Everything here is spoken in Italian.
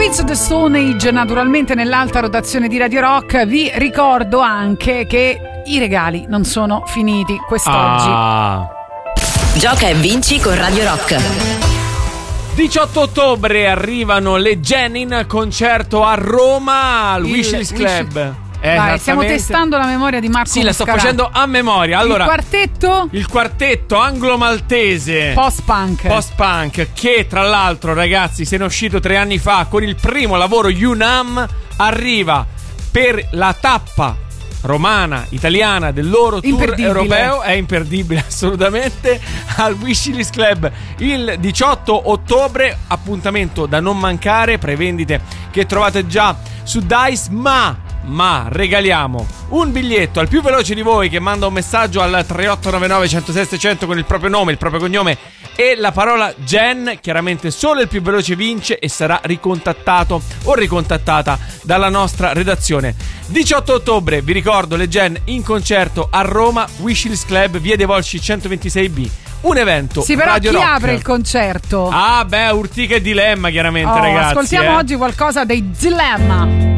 Queens of the Stone Age, naturalmente nell'alta rotazione di Radio Rock. Vi ricordo anche che i regali non sono finiti quest'oggi. Gioca e vinci con Radio Rock. 18 ottobre arrivano le Genin, concerto a Roma al Wishlist Club. Vai, stiamo testando la memoria di Marco Muscarà. Sì, la sto facendo a memoria. Allora, il quartetto anglo-maltese post-punk, che tra l'altro, ragazzi, se ne è uscito 3 anni fa con il primo lavoro Unam, arriva per la tappa romana, italiana del loro tour europeo. È imperdibile assolutamente, al Wishlist Club il 18 ottobre, appuntamento da non mancare, prevendite che trovate già su Dice, ma regaliamo un biglietto al più veloce di voi che manda un messaggio al 3899 106 600 con il proprio nome, il proprio cognome e la parola Gen. Chiaramente solo il più veloce vince e sarà ricontattato o ricontattata dalla nostra redazione. 18 ottobre, vi ricordo, le Gen in concerto a Roma, Wishlist Club, via dei Volsci 126B. Un evento. Sì, però Radio chi Rock apre il concerto? Urtica e Dilemma, chiaramente, ragazzi. Ascoltiamo oggi qualcosa dei Dilemma.